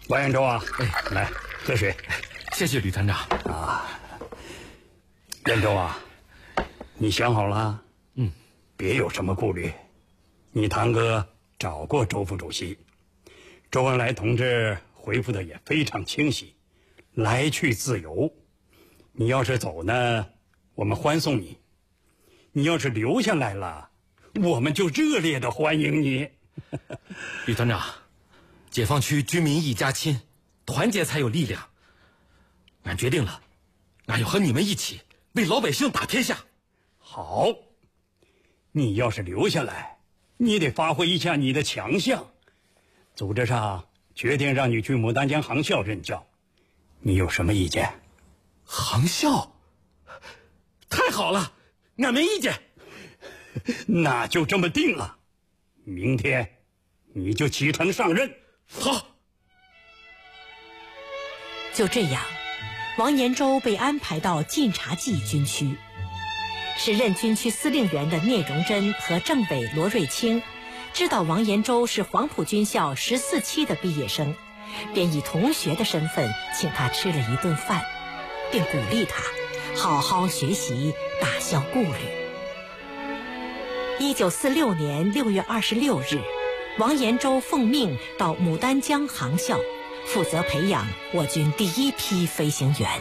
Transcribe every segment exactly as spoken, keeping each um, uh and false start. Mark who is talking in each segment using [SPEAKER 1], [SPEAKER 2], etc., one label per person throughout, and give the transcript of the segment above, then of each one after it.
[SPEAKER 1] 王延洲啊，哎，来喝水。
[SPEAKER 2] 谢谢吕团长
[SPEAKER 1] 啊。延洲啊，你想好了？
[SPEAKER 2] 嗯，
[SPEAKER 1] 别有什么顾虑。你堂哥找过周副主席，周恩来同志回复的也非常清晰，来去自由。你要是走呢，我们欢送你；你要是留下来了，我们就热烈的欢迎你。
[SPEAKER 2] 吕团长，解放区军民一家亲，团结才有力量。俺决定了，俺要和你们一起为老百姓打天下。
[SPEAKER 1] 好，你要是留下来，你得发挥一下你的强项。组织上决定让你去牡丹江航校任教，你有什么意见？
[SPEAKER 2] 航校？太好了，俺没意见。
[SPEAKER 1] 那就这么定了，明天你就启程上任。
[SPEAKER 2] 好。
[SPEAKER 3] 就这样，王延洲被安排到晋察冀军区。时任军区司令员的聂荣臻和政委罗瑞卿知道王延洲是黄埔军校十四期的毕业生，便以同学的身份请他吃了一顿饭，并鼓励他好好学习，打消顾虑。一九四六年六月二十六日，王延洲奉命到牡丹江航校，负责培养我军第一批飞行员。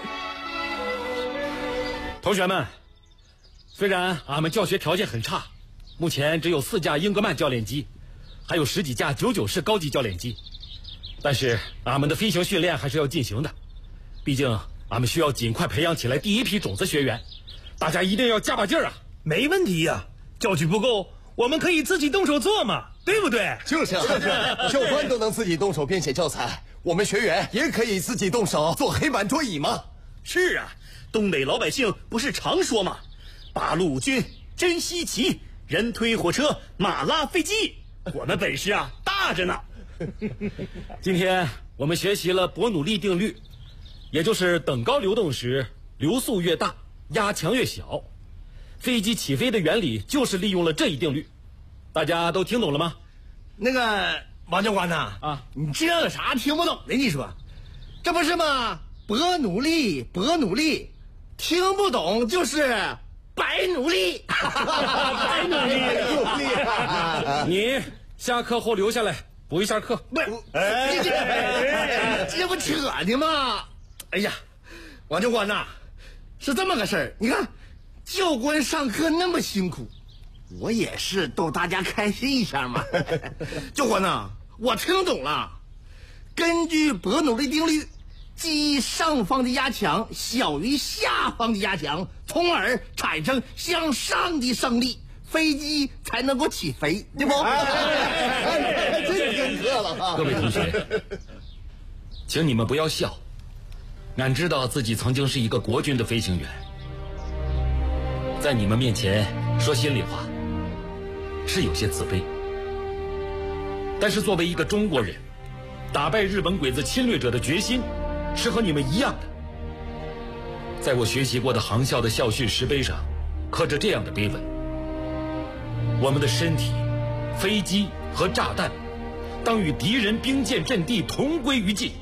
[SPEAKER 2] 同学们，虽然俺们教学条件很差，目前只有四架英格曼教练机，还有十几架九九式高级教练机，但是俺们的飞行训练还是要进行的。毕竟俺们需要尽快培养起来第一批种子学员，大家一定要加把劲儿啊！
[SPEAKER 4] 没问题呀、啊，教具不够，我们可以自己动手做嘛，对不对？
[SPEAKER 5] 就是啊，教官都能自己动手编写教材，我们学员也可以自己动手做黑板桌椅吗？
[SPEAKER 4] 是啊，东北老百姓不是常说吗？八路五军真稀奇，人推火车，马拉飞机，我们本事啊大着呢。
[SPEAKER 2] 今天我们学习了伯努利定律，也就是等高流动时流速越大，压强越小。飞机起飞的原理就是利用了这一定律，大家都听懂了吗？
[SPEAKER 4] 那个王教官呐，
[SPEAKER 2] 啊，
[SPEAKER 4] 你这有啥听不懂的？你说，这不是吗？伯努利，伯努利，听不懂就是白努力，白努力，努力。
[SPEAKER 2] 你下课后留下来补一下课。
[SPEAKER 4] 不是，哎，这这不扯呢吗？哎呀，王教官呐，是这么个事儿。你看，教官上课那么辛苦，我也是逗大家开心一下嘛。教官呐，我听懂了，根据伯努利定律，即上方的压强小于下方的压强，从而产生向上的升力，飞机才能够起飞，对不？
[SPEAKER 5] 真听课了哈！
[SPEAKER 2] 各位同学，请你们不要笑，俺知道自己曾经是一个国军的飞行员，在你们面前说心里话，是有些自卑。但是作为一个中国人，打败日本鬼子侵略者的决心是和你们一样的。在我学习过的航校的校训石碑上刻着这样的碑文：我们的身体、飞机和炸弹当与敌人兵舰阵地同归于尽。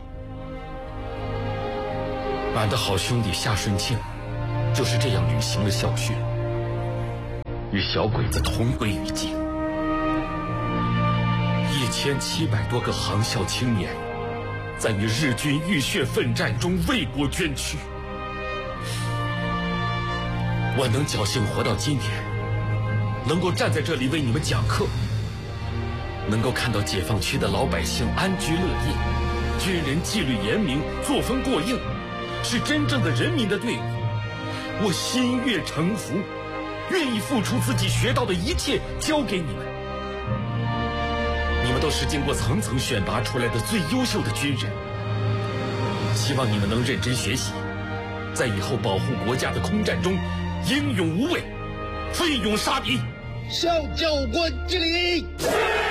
[SPEAKER 2] 俺的好兄弟夏顺庆就是这样履行了校训，与小鬼子同归于尽。一千七百多个航校青年在与日军浴血奋战中为国捐躯。我能侥幸活到今天，能够站在这里为你们讲课，能够看到解放区的老百姓安居乐业，军人纪律严明，作风过硬，是真正的人民的队伍。我心悦诚服，愿意付出自己学到的一切交给你们。你们都是经过层层选拔出来的最优秀的军人，希望你们能认真学习，在以后保护国家的空战中英勇无畏，奋勇杀敌。
[SPEAKER 4] 向教官敬礼。